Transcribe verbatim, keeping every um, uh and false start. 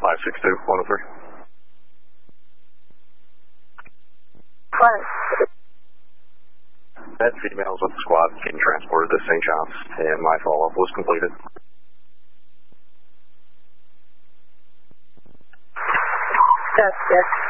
five six two, one oh three. What? That females with the squad getting transported to Saint John's, and my follow-up was completed. That's it.